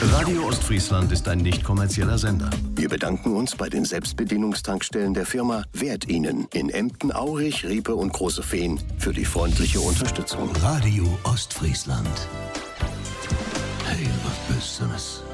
Radio Ostfriesland ist ein nicht kommerzieller Sender. Wir bedanken uns bei den Selbstbedienungstankstellen der Firma Wert Ihnen in Emden, Aurich, Riepe und Große Fehn für die freundliche Unterstützung. Radio Ostfriesland. Hey, was bist du?